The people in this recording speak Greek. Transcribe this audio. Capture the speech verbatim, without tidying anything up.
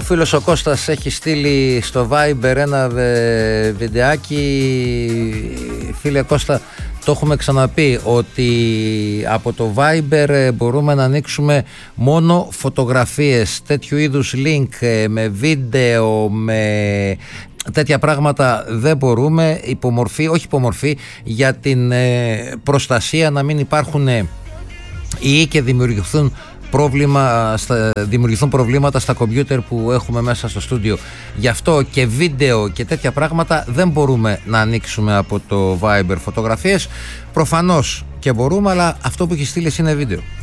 φίλος ο Κώστας έχει στείλει στο Viber ένα ε, βιντεάκι. Φίλε Κώστα, το έχουμε ξαναπεί ότι από το Viber μπορούμε να ανοίξουμε μόνο φωτογραφίες. Τέτοιου είδους link με βίντεο, με τέτοια πράγματα δεν μπορούμε. Υπομορφή, όχι υπομορφή, για την προστασία να μην υπάρχουν ή και δημιουργηθούν Πρόβλημα, στα, δημιουργηθούν προβλήματα στα κομπιούτερ που έχουμε μέσα στο στούντιο. Γι' αυτό και βίντεο και τέτοια πράγματα δεν μπορούμε να ανοίξουμε από το Viber φωτογραφίες. Προφανώς και μπορούμε, αλλά αυτό που έχει στείλει είναι βίντεο.